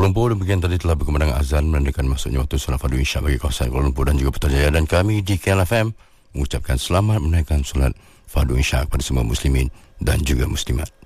Kuala Lumpur. Demikian tadi telah berkumandang azan menandakan masuknya waktu solat fardu isyak bagi kawasan Kuala Lumpur dan juga Putrajaya, dan kami di KLFM mengucapkan selamat menunaikan solat fardu isyak kepada semua muslimin dan juga muslimat.